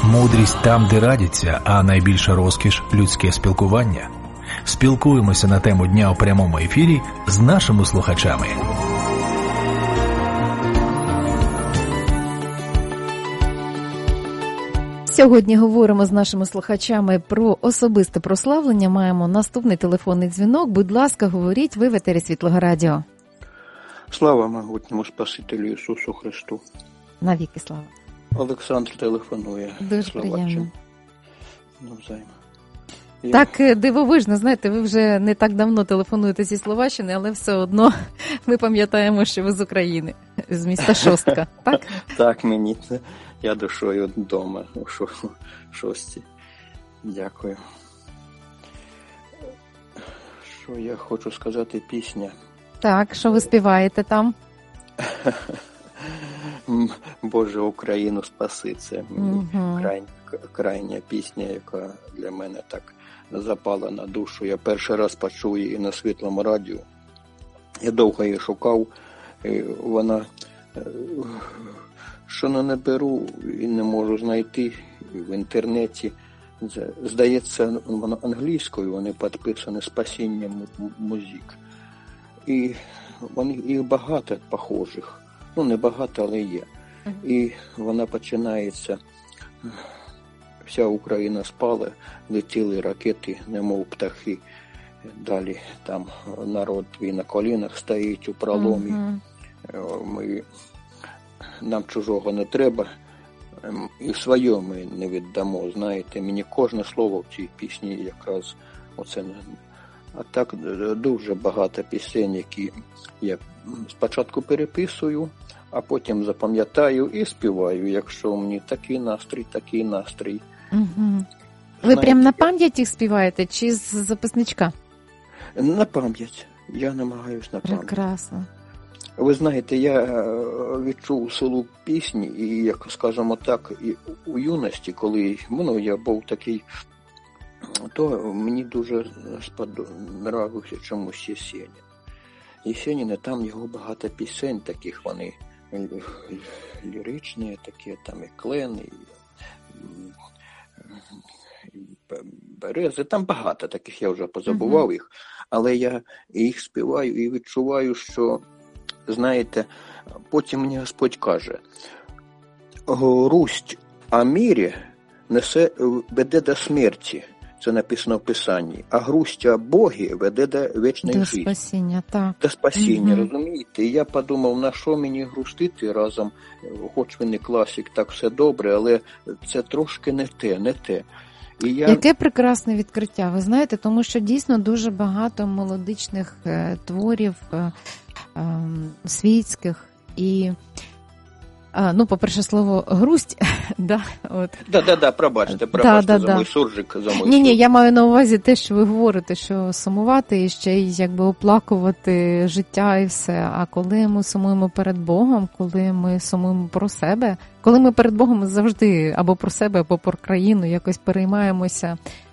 Мудрість там, де радяться, а найбільша розкіш – людське спілкування. Спілкуємося на тему дня у прямому ефірі з нашими слухачами. Сьогодні говоримо з нашими слухачами про особисте прославлення. Маємо наступний телефонний дзвінок. Будь ласка, говоріть, ви в етері Світлого Радіо. Слава могутньому Спасителю Ісусу Христу. Навіки слава. Олександр телефонує. Дуже приємно. Навзаєм. Так дивовижно, знаєте, ви вже не так давно телефонуєте зі Словаччини, але все одно ми пам'ятаємо, що ви з України, з міста Шостка, так? Так, мені. Я душою вдома у Шості. Дякую. Що я хочу сказати, пісня. Так, що ви співаєте там? Боже, Україну спаси. Це крайня пісня, яка для мене так запала на душу. Я перший раз почув її на Світлому радіо. Я довго її шукав. Вона, що не беру і не можу знайти в інтернеті. Здається, вона англійською, вони підписані «Спасіння музик». І їх багато похожих. Ну, не багато, але є. І вона починається. Вся Україна спала, летіли ракети, немов птахи. Далі там народ твій на колінах стоїть у проломі. Нам чужого не треба. І своє ми не віддамо, знаєте. Мені кожне слово в цій пісні якраз оце. А так дуже багато пісень, які я спочатку переписую, а потім запам'ятаю і співаю, якщо мені такий настрій. Угу. Ви прям на пам'ять їх співаєте чи з записничка? На пам'ять. Я намагаюсь на пам'ять. Прекрасно. Ви знаєте, я відчув силу пісні, і, як скажемо так, і у юності, коли я був такий, то мені дуже сподобався чомусь Єсенін. Єсенін, там його багато пісень таких, вони ліричні, такі, там і клен, і берези, там багато таких, я вже позабував їх, але я їх співаю і відчуваю, що, знаєте, потім мені Господь каже, грусть о мірі веде до смерті. Це написано в Писанні. А грусть о Богі веде до вічної житті. До спасіння, так. До спасіння, розумієте? І я подумав, на що мені грустити разом, хоч він і класик, так все добре, але це трошки не те. І Яке прекрасне відкриття, ви знаєте, тому що дійсно дуже багато мелодичних творів світських і по-перше, слово грусть, да, от. Пробачте, за мій суржик, за мій Ні, я маю на увазі те, що ви говорите, що сумувати і ще й якби оплакувати життя і все. А коли ми сумуємо перед Богом, коли ми сумуємо про себе, коли ми перед Богом завжди або про себе, або про країну якось переймаємося